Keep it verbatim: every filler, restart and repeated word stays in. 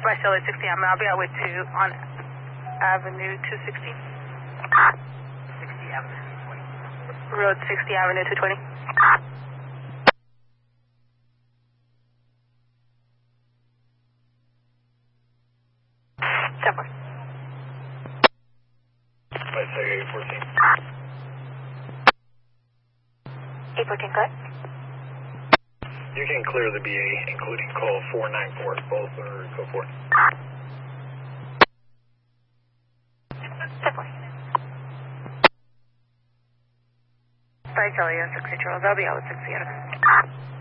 my cell is sixty. I'm, I'll be out with two on Avenue two sixty. sixty Avenue two twenty. Road sixty Avenue two twenty. ten four. Let's say eight fourteen. eight fourteen, correct? You can clear the B A, including call four nine four. Both are code four. ten four. Sorry, Kelly, yes, six controls. I'll be out with sixty Avenue.